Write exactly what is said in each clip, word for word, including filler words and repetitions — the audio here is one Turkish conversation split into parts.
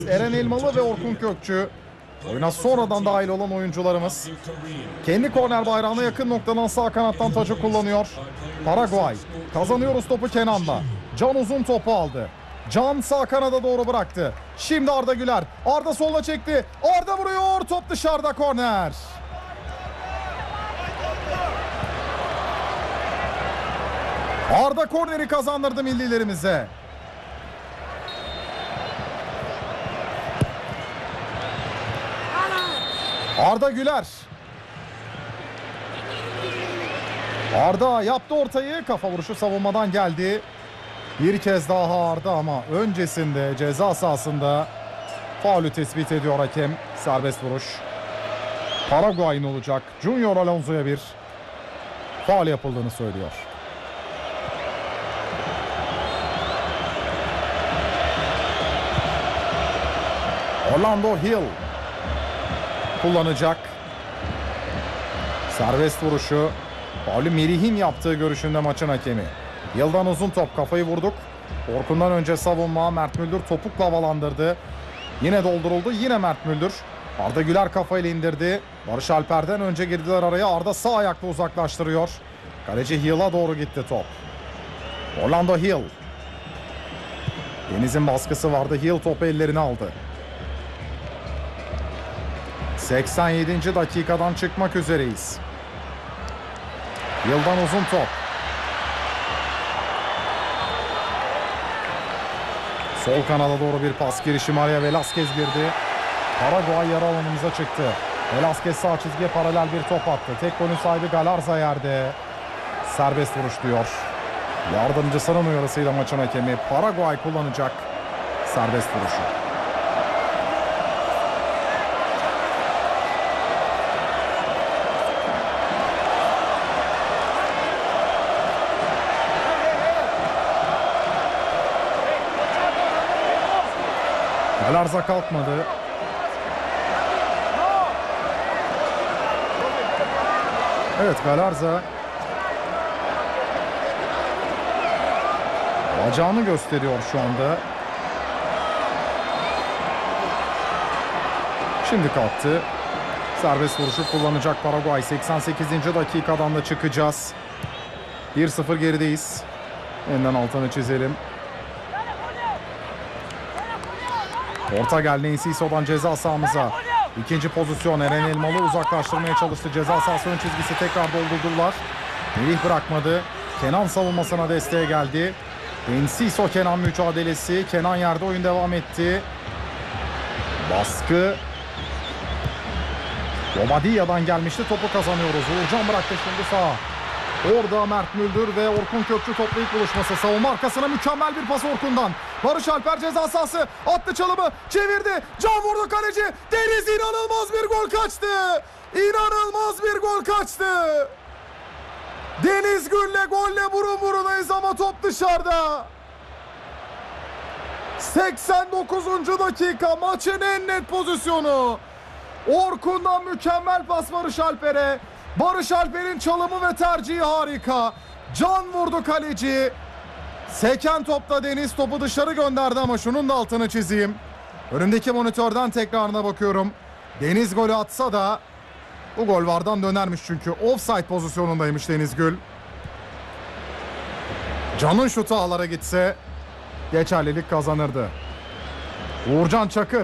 Eren Elmalı ve Orkun Kökçü oyuna sonradan dahil olan oyuncularımız. Kendi korner bayrağına yakın noktadan sağ kanattan tacı kullanıyor Paraguay. Kazanıyoruz topu Kenan'la. Can uzun topu aldı. Can sağ kanada doğru bıraktı. Şimdi Arda Güler. Arda sola çekti. Arda vuruyor. Top dışarıda, korner. Arda korneri kazandırdı millilerimize. Arda Güler. Arda yaptı ortayı. Kafa vuruşu savunmadan geldi. Bir kez daha Arda ama öncesinde ceza sahasında faulü tespit ediyor hakem. Serbest vuruş. Paraguay'ın olacak. Junior Alonso'ya bir faul yapıldığını söylüyor. Orlando Hill kullanacak. Serbest vuruşu. Faulü Merih'in yaptığı görüşünde maçın hakemi. Yıldan uzun top, kafayı vurduk. Orkun'dan önce savunma. Mert Müldür topukla havalandırdı. Yine dolduruldu. Yine Mert Müldür. Arda Güler kafayla indirdi. Barış Alper'den önce girdiler araya. Arda sağ ayakla uzaklaştırıyor. Kaleci Hill'a doğru gitti top. Orlando Hill. Deniz'in baskısı vardı. Hill topu ellerine aldı. seksen yedinci dakikadan çıkmak üzereyiz. Yıldan uzun top. Sol kanada doğru bir pas girişi. Maria Velasquez girdi. Paraguay yarı alanımıza çıktı. Velasquez sağ çizgiye paralel bir top attı. Tek golün sahibi Galarza yerde. Serbest vuruş diyor. Yardımcısının uyarısıyla maçın hakemi. Paraguay kullanacak serbest vuruşu. Galarza kalkmadı. Evet, Galarza bacağını gösteriyor şu anda. Şimdi kalktı. Serbest vuruşu kullanacak Paraguay. seksen sekizinci dakikadan da çıkacağız. bir sıfır gerideyiz. Yeniden altını çizelim. Orta geldi Enciso'dan ceza sahamıza. İkinci pozisyon, Eren Elmalı uzaklaştırmaya çalıştı. Ceza sahası ön çizgisi tekrar doldurdular. Melih bırakmadı. Kenan savunmasına desteğe geldi. Enciso Kenan mücadelesi. Kenan yerde, oyun devam etti. Baskı. Romadia'dan gelmişti. Topu kazanıyoruz. Uğurcan bıraktı şimdi sağa. Orada Mert Müldür ve Orkun Kökçü topla ilk buluşması. Savunma arkasına mükemmel bir pas Orkun'dan. Barış Alper ceza sahası. Attı çalımı. Çevirdi. Can vurdu kaleci. Deniz inanılmaz bir gol kaçtı. İnanılmaz bir gol kaçtı. Deniz Gül'le golle burun burunayız ama top dışarıda. seksen dokuzuncu dakika, maçın en net pozisyonu. Orkun'dan mükemmel pas Barış Alper'e. Barış Alper'in çalımı ve tercihi harika. Can vurdu kaleci. Seken topta Deniz topu dışarı gönderdi ama şunun da altını çizeyim. Önümdeki monitörden tekrarına bakıyorum. Deniz golü atsa da bu gol vardan dönermiş çünkü offside pozisyonundaymış Deniz Gül. Can'ın şutu ağlara gitse geçerlilik kazanırdı. Uğurcan Çakır.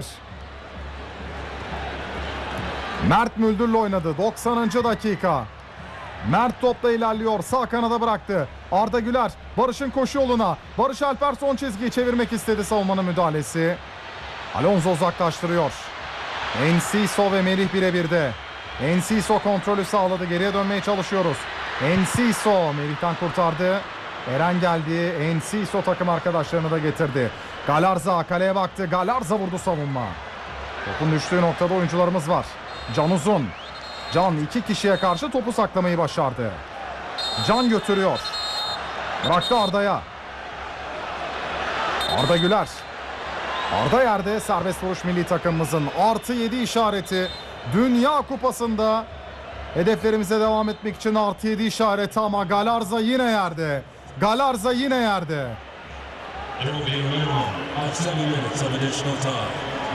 Mert Müldür'le oynadı. doksanıncı dakika. Mert topla ilerliyor. Sağ kanada bıraktı. Arda Güler Barış'ın koşu yoluna. Barış Alper son çizgiyi çevirmek istedi, savunmanın müdahalesi. Alonso uzaklaştırıyor. Enciso ve Melih birebirde. Enciso kontrolü sağladı. Geriye dönmeye çalışıyoruz. Enciso Melih'ten kurtardı. Eren geldi. Enciso takım arkadaşlarını da getirdi. Galarza kaleye baktı. Galarza vurdu savunma. Topun düştüğü noktada oyuncularımız var. Can uzun. Can iki kişiye karşı topu saklamayı başardı. Can götürüyor. Bıraktı Arda'ya. Arda Güler. Arda yerde, serbest vuruş milli takımımızın. Artı yedi işareti. Dünya Kupası'nda hedeflerimize devam etmek için artı yedi işareti ama Galarza yine yerde. Galarza yine yerde. It will be a minimum of seven minutes of additional time.